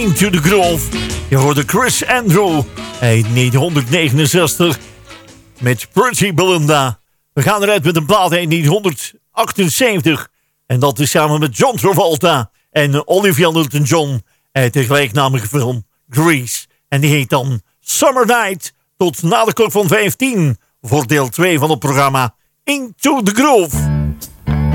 Into the Groove. Je hoorde Chris Andrew uit 1969 met Pretty Belinda. We gaan eruit met een plaat uit 1978. En dat is samen met John Travolta en Olivia Newton-John uit de gelijknamige film Grease. En die heet dan Summer Night. Tot na de klok van 15 voor deel 2 van het programma Into the Groove.